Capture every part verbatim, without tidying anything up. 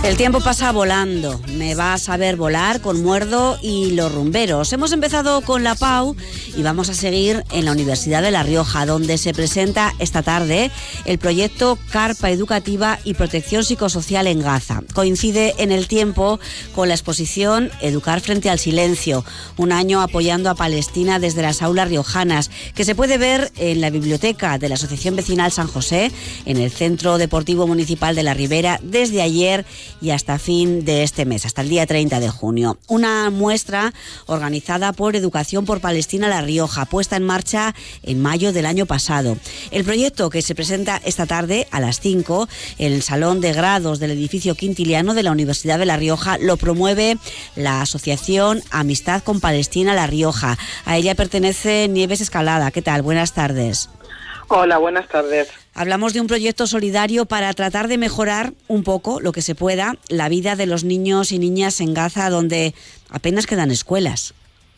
El tiempo pasa volando, me va a saber volar con Muerdo y los rumberos. Hemos empezado con la P A U y vamos a seguir en la Universidad de La Rioja, donde se presenta esta tarde el proyecto Carpa Educativa y Protección Psicosocial en Gaza. Coincide en el tiempo con la exposición Educar frente al silencio, un año apoyando a Palestina desde las aulas riojanas, que se puede ver en la biblioteca de la Asociación Vecinal San José, en el Centro Deportivo Municipal de La Ribera, desde ayer y hasta fin de este mes, hasta el día treinta de junio. Una muestra organizada por Educación por Palestina La Rioja, puesta en marcha en mayo del año pasado. El proyecto, que se presenta esta tarde a las cinco en el Salón de Grados del edificio Quintiliano de la Universidad de La Rioja, lo promueve la Asociación Amistad con Palestina La Rioja. A ella pertenece Nieves Escalada. ¿Qué tal? Buenas tardes. Hola, buenas tardes. Hablamos de un proyecto solidario para tratar de mejorar un poco, lo que se pueda, la vida de los niños y niñas en Gaza, donde apenas quedan escuelas.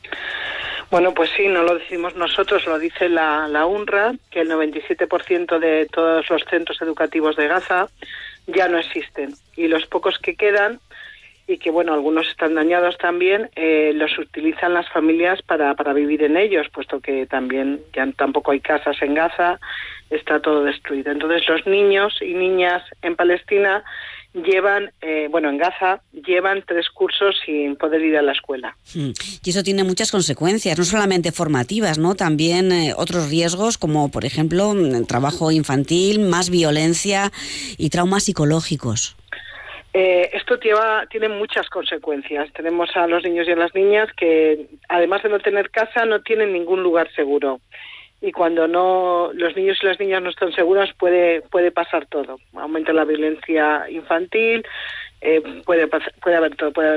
Bueno, pues sí, no lo decimos nosotros, lo dice la, la UNRWA, que el noventa y siete por ciento de todos los centros educativos de Gaza ya no existen. Y los pocos que quedan, y que bueno, algunos están dañados también, eh, los utilizan las familias para, para vivir en ellos, puesto que también ya tampoco hay casas en Gaza, está todo destruido. Entonces los niños y niñas en Palestina llevan, eh, bueno, en Gaza, llevan tres cursos sin poder ir a la escuela. Mm. Y eso tiene muchas consecuencias, no solamente formativas, ¿no? También eh, otros riesgos, como por ejemplo, trabajo infantil, más violencia y traumas psicológicos. Eh, esto lleva, tiene muchas consecuencias. Tenemos a los niños y a las niñas que, además de no tener casa, no tienen ningún lugar seguro. Y cuando no los niños y las niñas no están seguros, puede puede pasar todo. Aumenta la violencia infantil, eh, puede, puede haber todo, puede haber